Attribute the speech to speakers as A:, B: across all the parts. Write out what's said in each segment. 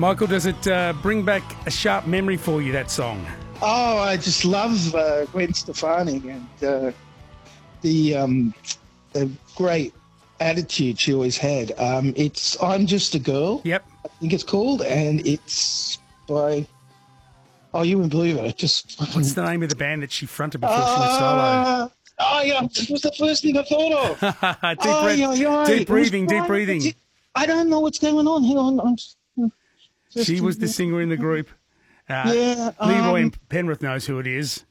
A: Michael, does it bring back a sharp memory for you, that song?
B: Oh, I just love Gwen Stefani and the great attitude she always had. It's I'm Just a Girl.
A: Yep.
B: I think it's called, and it's by. Oh, you wouldn't believe it. It just.
A: What's the name of the band that she fronted before she went solo?
B: Oh, yeah, this was the first thing I thought of.
A: Deep breathing.
B: I don't know what's going on. Hang on.
A: She was the singer in the group. Leroy Penrith knows who it is.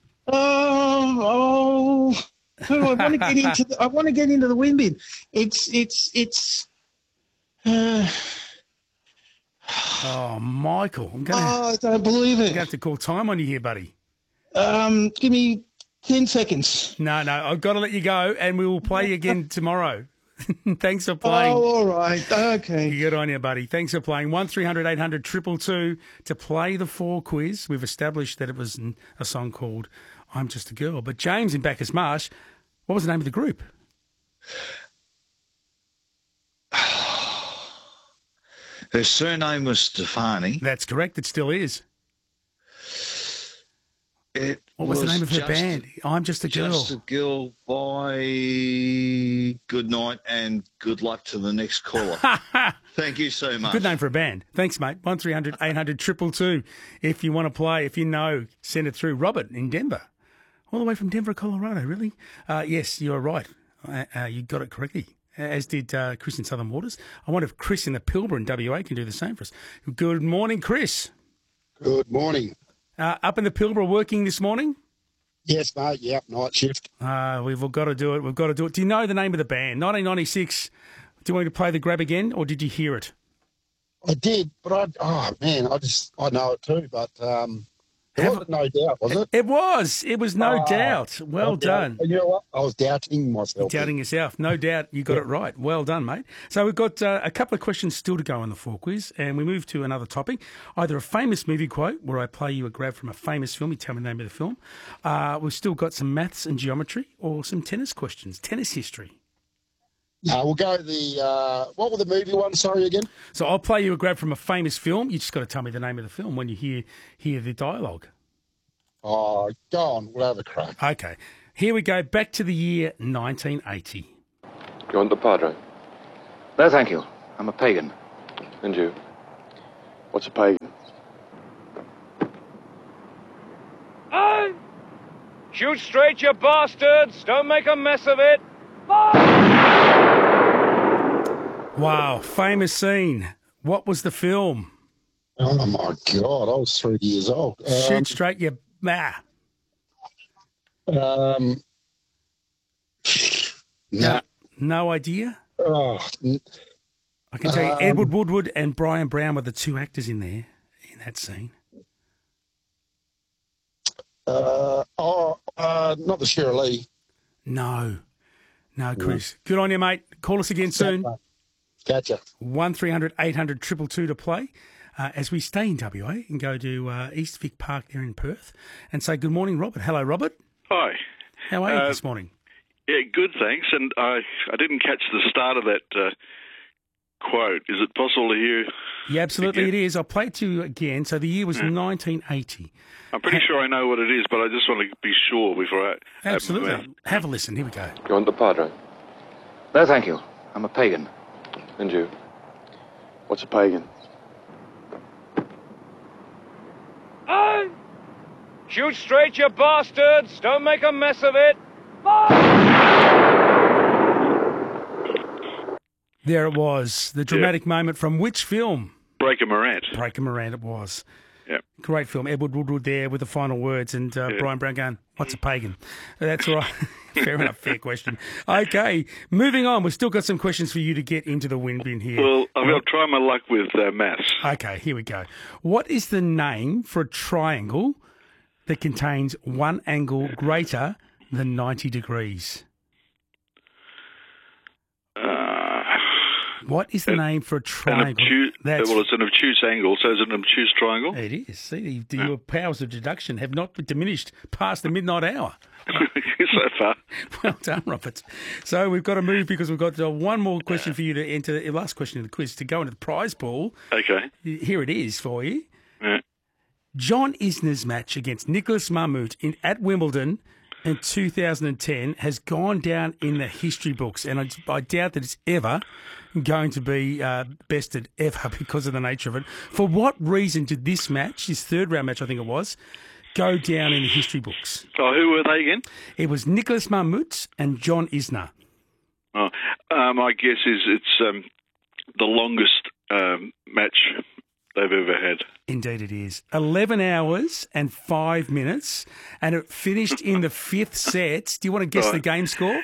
B: I want to get into. I want to get into the wind bin. It's.
A: Oh, Michael,
B: I don't believe it.
A: I'm going to have to call time on you here, buddy.
B: Give me 10 seconds.
A: No, I've got to let you go, and we will play again tomorrow. Thanks for playing.
B: Oh, all right. Okay.
A: Good on you, buddy. Thanks for playing. 1300 800 222 to play the 4 quiz. We've established that it was a song called I'm Just a Girl. But James in Bacchus Marsh, what was the name of the group?
C: Her surname was Stefani.
A: That's correct. It still is. What was the name of her band? I'm Just a Girl.
C: Just a Girl by Good Night and Good Luck to the next caller. Thank you so much.
A: Good name for a band. Thanks, mate. 1300 800 222. If you want to play, if you know, send it through. Robert in Denver. All the way from Denver, Colorado, really? Yes, you're right. You got it correctly. As did Chris in Southern Waters. I wonder if Chris in the Pilbara in WA can do the same for us. Good morning, Chris.
D: Good morning.
A: Up in the Pilbara working this morning?
D: Yes, mate. Yep, night shift.
A: We've got to do it. We've got to do it. Do you know the name of the band? 1996. Do you want me to play the grab again, or did you hear it?
D: I did, but I know it too, but it wasn't No Doubt, was it?
A: It was. It was No Doubt. Well done.
D: You know what? I was doubting myself.
A: Doubting yourself. No doubt you got it right. Well done, mate. So we've got a couple of questions still to go on the 4 quiz, and we move to another topic, either a famous movie quote, where I play you a grab from a famous film, you tell me the name of the film. We've still got some maths and geometry, or some tennis questions, tennis history.
D: We'll go what were the movie ones, sorry, again?
A: So I'll play you a grab from a famous film. You just got to tell me the name of the film when you hear the dialogue.
D: Oh, go on. We'll have a crack.
A: Okay. Here we go. Back to the year 1980.
E: You want the Padre?
F: No, thank you. I'm a pagan.
E: And you? What's a pagan?
G: Hey! Shoot straight, you bastards! Don't make a mess of it!
A: Wow, famous scene. What was the film?
D: Oh, my God. I was 3 years old.
A: Shoot straight, you...
D: No.
A: No idea?
D: Oh.
A: I can tell you Edward Woodward and Brian Brown were the 2 actors in there, in that scene.
D: Not the Sheryl Lee.
A: No, Chris. Good on you, mate. Call us again soon.
D: Gotcha.
A: 1300 800 222 to play. As we stay in WA and go to East Vic Park there in Perth and say good morning, Robert. Hello, Robert.
H: Hi.
A: How are you this morning?
H: Yeah, good, thanks. And I didn't catch the start of that quote. Is it possible to hear?
A: Yeah, absolutely it is. I'll play it to you again. So the year was 1980.
H: I'm pretty sure I know what it is, but I just want to be sure before I...
A: Absolutely. Have a listen. Here we go.
E: You want the Padre?
F: No, thank you. I'm a pagan.
E: And you? What's a pagan?
G: Hey! Shoot straight, you bastards! Don't make a mess of it!
A: There it was. The dramatic moment from which film?
H: Breaker Morant.
A: Breaker Morant it was.
H: Yep.
A: Great film. Edward Woodward there with the final words and Brian Brown going, what's a pagan? That's right. Fair enough. Fair question. Okay. Moving on. We've still got some questions for you to get into the wind bin here.
H: Well, I'll try my luck with maths.
A: Okay. Here we go. What is the name for a triangle that contains one angle greater than 90 degrees? What is the name for a triangle?
H: Well, it's an obtuse angle, so it's an obtuse triangle.
A: It is. See, your powers of deduction have not diminished past the midnight hour.
H: So far.
A: Well done, Robert. So we've got to move because we've got one more question for you to enter, the last question of the quiz, to go into the prize pool.
H: Okay.
A: Here it is for you.
H: Yeah.
A: John Isner's match against Nicholas Mahmood at Wimbledon in 2010 has gone down in the history books, and I doubt that it's ever going to be bested ever because of the nature of it. For what reason did this match, his third round match I think it was, go down in the history books?
H: Oh, who were they again?
A: It was Nicholas Mahmood and John Isner.
H: Oh, my guess is it's the longest match they've ever had.
A: Indeed it is. 11 hours and 5 minutes, and it finished in the fifth set. Do you want to guess the game score?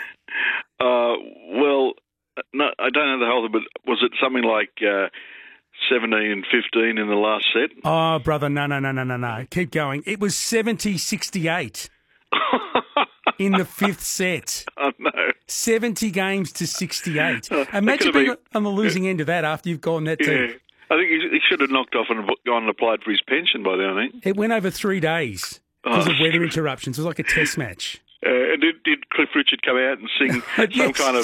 H: Well, no, I don't know the whole thing, but was it something like 17-15 in the last set?
A: Oh, brother, no. Keep going. It was 70-68 in the fifth set.
H: Oh, no.
A: 70 games to 68. Imagine being on the losing end of that after you've gone that deep.
H: I think he should have knocked off and gone and applied for his pension by then, I think.
A: It went over 3 days because of weather interruptions. It was like a test match.
H: Did Cliff Richard come out and sing some kind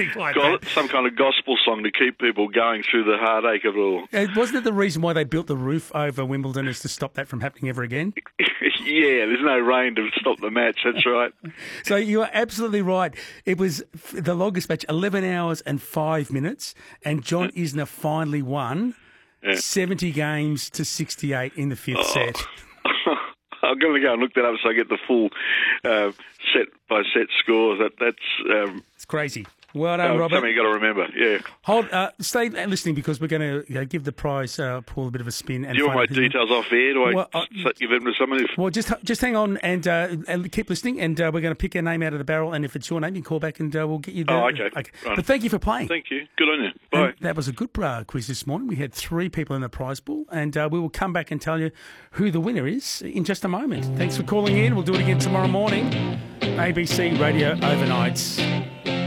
H: of gospel song to keep people going through the heartache of it all?
A: Wasn't it the reason why they built the roof over Wimbledon is to stop that from happening ever again?
H: Yeah, there's no rain to stop the match, that's right.
A: So you are absolutely right. It was the longest match, 11 hours and 5 minutes, and John Isner finally won 70 games to 68 in the fifth set.
H: I'm going to go and look that up so I get the full set-by-set scores. That's
A: it's crazy. Well done, Robert.
H: Something you got to remember, yeah.
A: Stay listening because we're going to give the prize pool a bit of a spin. And
H: do you want my details off air? Do I give them to someone?
A: Well, just hang on and keep listening, and we're going to pick a name out of the barrel, and if it's your name, you call back and we'll get you there.
H: Oh, okay.
A: Right. But thank you for playing.
H: Thank you. Good on you. Bye.
A: And that was a good quiz this morning. We had 3 people in the prize pool, and we will come back and tell you who the winner is in just a moment. Thanks for calling in. We'll do it again tomorrow morning. ABC Radio Overnights.